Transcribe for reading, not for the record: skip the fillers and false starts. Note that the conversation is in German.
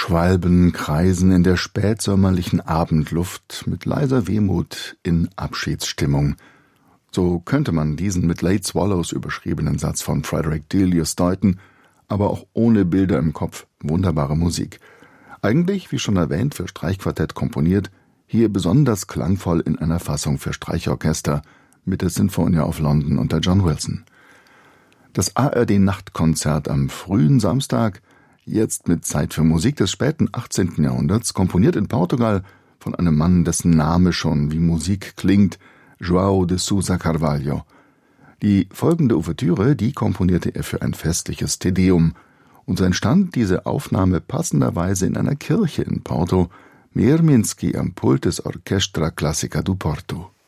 Qualben kreisen in der spätsommerlichen Abendluft mit leiser Wehmut in Abschiedsstimmung. So könnte man diesen mit Late Swallows überschriebenen Satz von Frederick Delius deuten, aber auch ohne Bilder im Kopf wunderbare Musik. Eigentlich, wie schon erwähnt, für Streichquartett komponiert, hier besonders klangvoll in einer Fassung für Streichorchester mit der Sinfonia of London unter John Wilson. Das ARD-Nachtkonzert am frühen Samstag, jetzt mit Zeit für Musik des späten 18. Jahrhunderts, komponiert in Portugal von einem Mann, dessen Name schon wie Musik klingt, João de Sousa Carvalho. Die folgende Ouvertüre, die komponierte er für ein festliches Te Deum, und so entstand diese Aufnahme passenderweise in einer Kirche in Porto, Mierminski am Pult des Orchestra Clássica do Porto.